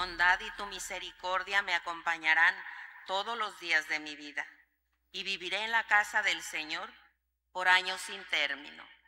bondad y tu misericordia me acompañarán todos los días de mi vida, y viviré en la casa del Señor por años sin término.